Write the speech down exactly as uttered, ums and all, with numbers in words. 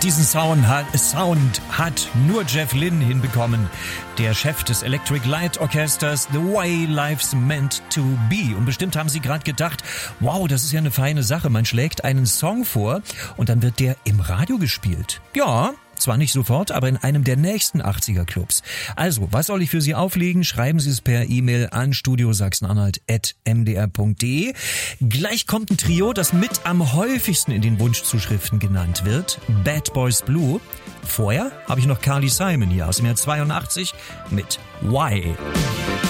Diesen Sound hat, Sound hat nur Jeff Lynne hinbekommen, der Chef des Electric Light Orchesters, The Way Life's Meant to Be. Und bestimmt haben Sie gerade gedacht, wow, das ist ja eine feine Sache. Man schlägt einen Song vor und dann wird der im Radio gespielt. Ja, zwar nicht sofort, aber in einem der nächsten achtziger Clubs. Also, was soll ich für Sie auflegen? Schreiben Sie es per E-Mail an studio sachsen-anhalt at m d r punkt d e. Gleich kommt ein Trio, das mit am häufigsten in den Wunschzuschriften genannt wird. Bad Boys Blue. Vorher habe ich noch Carly Simon hier aus dem Jahr zweiundachtzig mit Why.